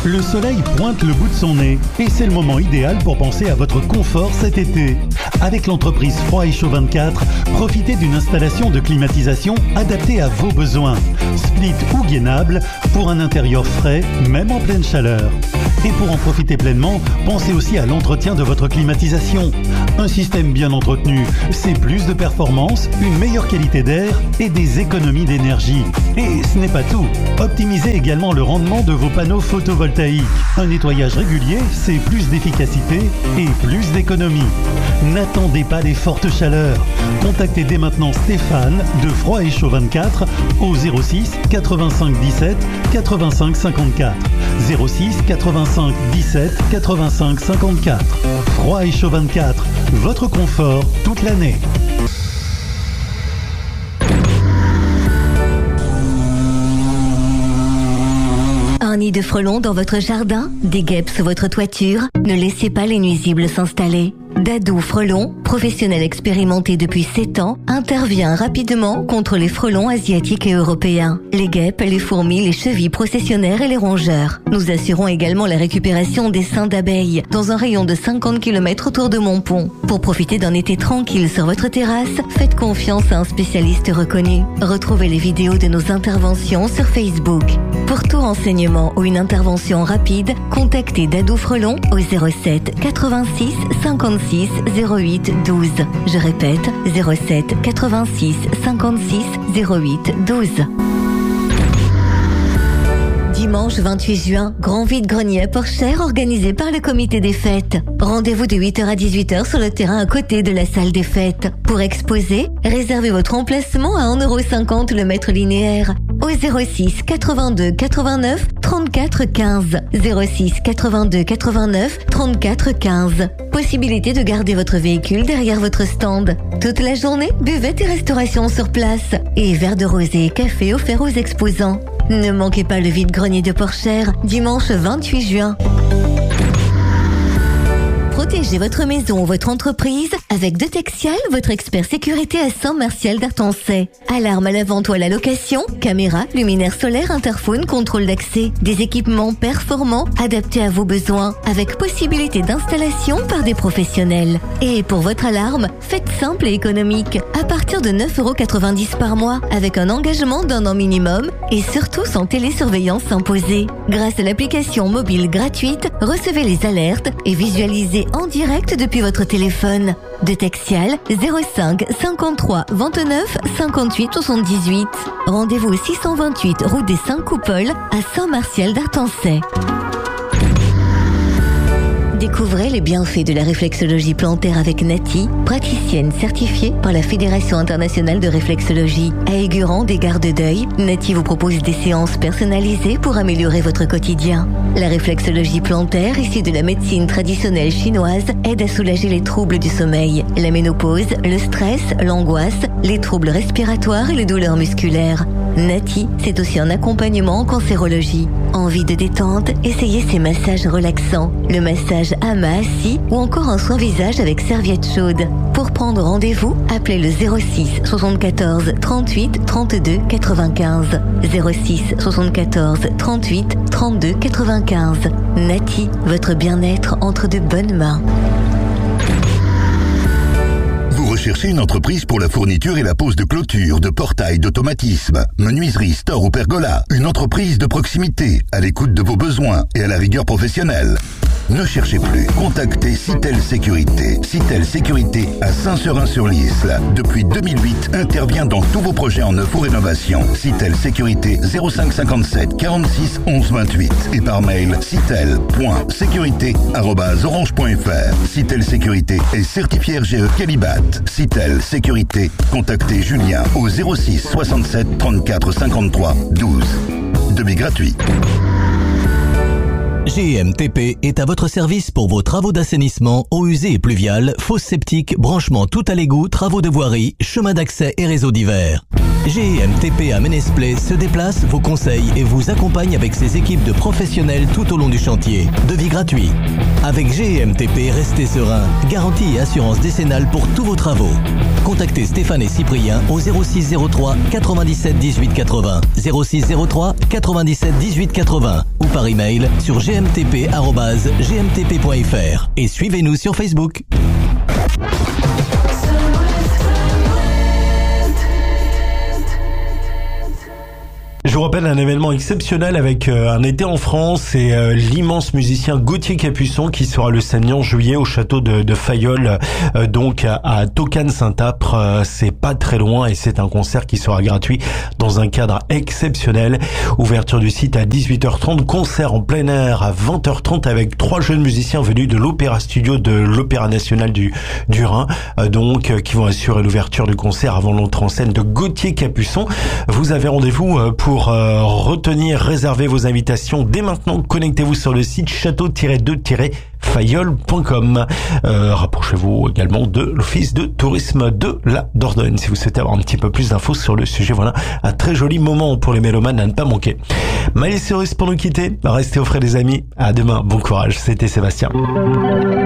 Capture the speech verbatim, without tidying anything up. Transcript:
Le soleil pointe le bout de son nez et c'est le moment idéal pour penser à votre confort cet été. Avec l'entreprise Froid et Chaud vingt-quatre, profitez d'une installation de climatisation adaptée à vos besoins. Split ou gainable pour un intérieur frais, même en pleine chaleur. Et pour en profiter pleinement, pensez aussi à l'entretien de votre climatisation. Un système bien entretenu, c'est plus de performance, une meilleure qualité d'air et des économies d'énergie. Et ce n'est pas tout. Optimisez également le rendement de vos panneaux photovoltaïques. Un nettoyage régulier, c'est plus d'efficacité et plus d'économie. N'attendez pas les fortes chaleurs. Contactez dès maintenant Stéphane de Froid et Chaud vingt-quatre au zéro six quatre-vingt-cinq dix-sept quatre-vingt-cinq cinquante-quatre. zéro six quatre-vingt-cinq dix-sept quatre-vingt-cinq cinquante-quatre. Froid et Chaud vingt-quatre, votre confort toute l'année. Un nid de frelons dans votre jardin? Des guêpes sous votre toiture? Ne laissez pas les nuisibles s'installer. Dadou Frelon, professionnel expérimenté depuis sept ans, intervient rapidement contre les frelons asiatiques et européens, les guêpes, les fourmis, les chevilles processionnaires et les rongeurs. Nous assurons également la récupération des seins d'abeilles dans un rayon de cinquante kilomètres autour de Montpont. Pour profiter d'un été tranquille sur votre terrasse, faites confiance à un spécialiste reconnu. Retrouvez les vidéos de nos interventions sur Facebook. Pour tout renseignement ou une intervention rapide, contactez Dadou Frelon au zéro sept quatre-vingt-six cinquante-six zéro huit douze. Je répète, zéro sept quatre-vingt-six cinquante-six zéro huit douze. Dimanche vingt-huit juin, grand vide-grenier à Porchère organisé par le comité des fêtes. Rendez-vous de huit heures à dix-huit heures sur le terrain à côté de la salle des fêtes. Pour exposer, réservez votre emplacement à un euro cinquante le mètre linéaire au zéro six quatre-vingt-deux quatre-vingt-neuf trente-quatre quinze. zéro six quatre-vingt-deux quatre-vingt-neuf trente-quatre quinze. Possibilité de garder votre véhicule derrière votre stand. Toute la journée, buvette et restauration sur place. Et verre de rosé et café offerts aux exposants. Ne manquez pas le vide-grenier de Porchère, dimanche vingt-huit juin. Protégez votre maison ou votre entreprise avec Detexial, votre expert sécurité à Saint-Martial d'Artancey. Alarme à la vente ou à la location, caméra, luminaire solaire, interphone, contrôle d'accès. Des équipements performants adaptés à vos besoins avec possibilité d'installation par des professionnels. Et pour votre alarme, faites simple et économique. À partir de neuf euros quatre-vingt-dix par mois avec un engagement d'un an minimum et surtout sans télésurveillance imposée. Grâce à l'application mobile gratuite, recevez les alertes et visualisez en direct depuis votre téléphone. Detexial zéro cinq cinquante-trois vingt-neuf cinquante-huit soixante-dix-huit. Rendez-vous au six cent vingt-huit route des cinq Coupoles à Saint-Martial d'Artancey. Découvrez les bienfaits de la réflexologie plantaire avec Nati, praticienne certifiée par la Fédération internationale de réflexologie. À Aiguran des Gares de Deuil, Nati vous propose des séances personnalisées pour améliorer votre quotidien. La réflexologie plantaire, issue de la médecine traditionnelle chinoise, aide à soulager les troubles du sommeil, la ménopause, le stress, l'angoisse, les troubles respiratoires et les douleurs musculaires. Nati, c'est aussi un accompagnement en cancérologie. Envie de détente? Essayez ces massages relaxants. Le massage Ama assis ou encore un soin visage avec serviette chaude. Pour prendre rendez-vous, appelez le zéro six soixante-quatorze trente-huit trente-deux quatre-vingt-quinze. zéro six soixante-quatorze trente-huit trente-deux quatre-vingt-quinze. Nati, votre bien-être entre de bonnes mains. Vous recherchez une entreprise pour la fourniture et la pose de clôture, de portail, d'automatisme, menuiserie, store ou pergola. Une entreprise de proximité, à l'écoute de vos besoins et à la rigueur professionnelle. Ne cherchez plus. Contactez Citel Sécurité. Citel Sécurité à Saint-Seurin-sur-l'Isle. Depuis deux mille huit, intervient dans tous vos projets en neuf ou rénovation. Citel Sécurité zéro cinq cinquante-sept quarante-six onze vingt-huit et par mail citel point sécurité arobase orange point f r. Citel Sécurité est certifié R G E Qualibat. Citel Sécurité. Contactez Julien au zéro six soixante-sept trente-quatre cinquante-trois douze. Devis gratuit. G M T P est à votre service pour vos travaux d'assainissement, eaux usées et pluviales, fosses septiques, branchements tout à l'égout, travaux de voirie, chemin d'accès et réseaux divers. G E M T P à Ménesplay se déplace, vous conseille et vous accompagne avec ses équipes de professionnels tout au long du chantier. Devis gratuit. Avec G E M T P, restez serein. Garantie et assurance décennale pour tous vos travaux. Contactez Stéphane et Cyprien au zéro six zéro trois quatre-vingt-dix-sept dix-huit quatre-vingts, zéro six zéro trois quatre-vingt-dix-sept dix-huit quatre-vingts ou par email sur g m t p arobase g m t p point f r et suivez-nous sur Facebook. Je vous rappelle un événement exceptionnel avec euh, un été en France et euh, l'immense musicien Gauthier Capuçon qui sera le samedi en juillet au château de, de Fayolle, euh, donc à, à Tocane-Saint-Apre. Euh, c'est pas très loin et c'est un concert qui sera gratuit dans un cadre exceptionnel. Ouverture du site à dix-huit heures trente, concert en plein air à vingt heures trente avec trois jeunes musiciens venus de l'Opéra Studio de l'Opéra National du, du Rhin, euh, donc euh, qui vont assurer l'ouverture du concert avant l'entrée en scène de Gauthier Capuçon. Vous avez rendez-vous euh, pour Pour euh, retenir, réserver vos invitations dès maintenant. Connectez-vous sur le site château tiret deux tiret fayolle point com. Euh, rapprochez-vous également de l'Office de tourisme de la Dordogne si vous souhaitez avoir un petit peu plus d'infos sur le sujet. Voilà un très joli moment pour les mélomanes à ne pas manquer. Miley Cyrus pour nous quitter. Restez au frais des amis. À demain. Bon courage. C'était Sébastien.